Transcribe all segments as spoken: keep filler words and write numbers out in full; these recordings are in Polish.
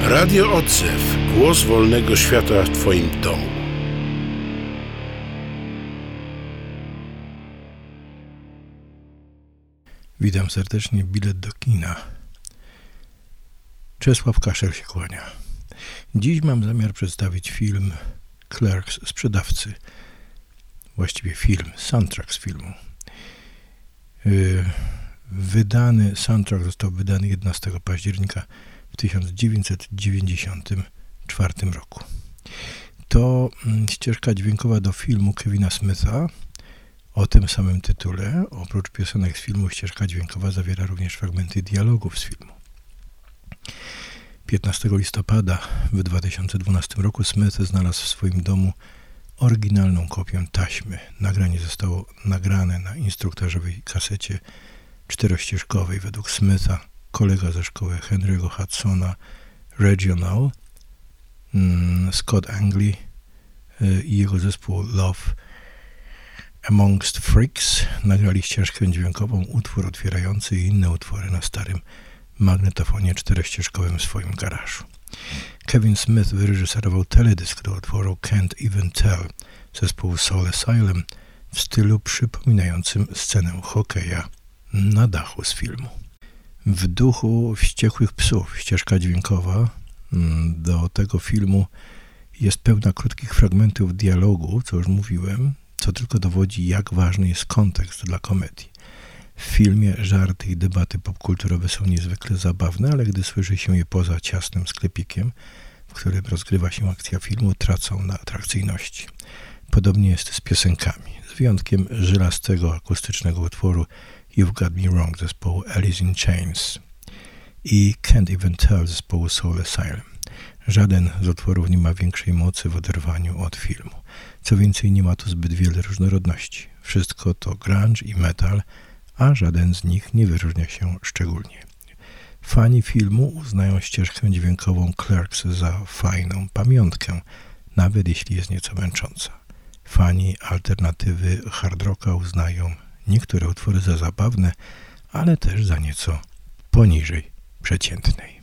Radio Odzew. Głos wolnego świata w Twoim domu. Witam serdecznie. Bilet do kina. Czesław Kaszel się kłania. Dziś mam zamiar przedstawić film Clerks Sprzedawcy. Właściwie film, soundtrack z filmu. Yy, wydany, soundtrack został wydany jedenastego października w tysiąc dziewięćset dziewięćdziesiątym czwartym roku. To ścieżka dźwiękowa do filmu Kevina Smitha o tym samym tytule. Oprócz piosenek z filmu ścieżka dźwiękowa zawiera również fragmenty dialogów z filmu. piętnastego listopada w dwa tysiące dwunastym roku Smith znalazł w swoim domu oryginalną kopię taśmy. Nagranie zostało nagrane na instruktażowej kasecie czterościeżkowej. Według Smitha kolega ze szkoły Henry'ego Hudsona Regional, Scott Angley i jego zespół Love Amongst Freaks nagrali ścieżkę dźwiękową, utwór otwierający i inne utwory na starym magnetofonie czterościeżkowym w swoim garażu. Kevin Smith wyreżyserował teledysk do utworu Can't Even Tell zespołu Soul Asylum w stylu przypominającym scenę hokeja na dachu z filmu. W duchu Wściekłych Psów ścieżka dźwiękowa do tego filmu jest pełna krótkich fragmentów dialogu, co już mówiłem, co tylko dowodzi, jak ważny jest kontekst dla komedii. W filmie żarty i debaty popkulturowe są niezwykle zabawne, ale gdy słyszy się je poza ciasnym sklepikiem, w którym rozgrywa się akcja filmu, tracą na atrakcyjności. Podobnie jest z piosenkami, z wyjątkiem żelastego akustycznego utworu You've Got Me Wrong zespołu Alice in Chains i Can't Even Tell zespołu Soul Asylum. Żaden z utworów nie ma większej mocy w oderwaniu od filmu. Co więcej, nie ma tu zbyt wiele różnorodności. Wszystko to grunge i metal, a żaden z nich nie wyróżnia się szczególnie. Fani filmu uznają ścieżkę dźwiękową Clerks za fajną pamiątkę, nawet jeśli jest nieco męcząca. Fani alternatywy hard rocka uznają niektóre utwory za zabawne, ale też za nieco poniżej przeciętnej.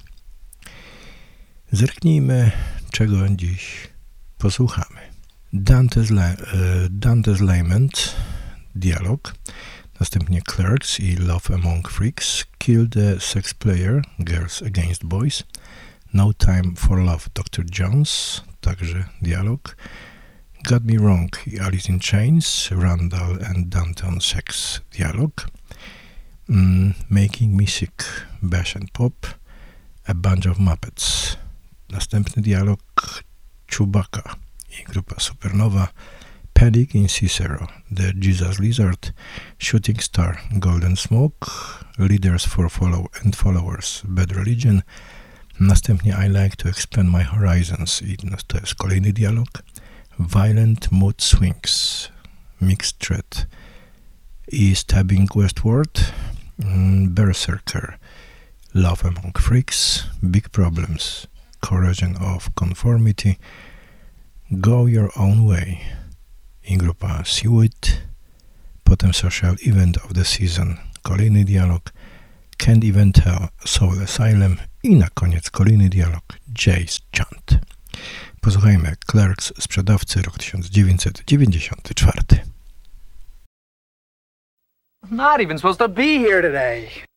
Zerknijmy, czego dziś posłuchamy. Dante's, La- Dante's Lament, dialog, następnie Clerks i Love Among Freaks, Kill the Sex Player, Girls Against Boys, No Time for Love, doktor Jones, także dialog, Got Me Wrong i Alice in Chains, Randall and Dante on Sex, dialog, mm, Making Me Sick, Bash and Pop, A Bunch of Muppets, następny dialog, Chewbacca i grupa Supernowa, Panic in Cicero, The Jesus Lizard, Shooting Star, Golden Smoke, Leaders for Follow and Followers, Bad Religion, następnie I Like to Expand My Horizons i to jest kolejny dialog, Violent Mood Swings, Mixed Threat i Stabbing Westward, Berserker, Love Among Freaks, Big Problems, Corrosion of Conformity, Go Your Own Way i grupa Seaweed, potem Social Event of the Season, kolejny dialog, Can't Even Tell, Soul Asylum i na koniec kolejny dialog, Jay's Chant. Posłuchajmy Clerks Sprzedawcy, rok tysiąc dziewięćset dziewięćdziesiąty czwarty. I'm not even supposed to be here today.